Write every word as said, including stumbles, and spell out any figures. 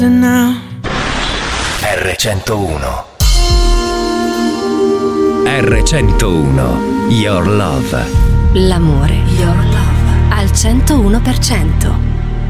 erre centouno. erre centouno. Your Love. L'amore. Your Love. Al centouno per cento.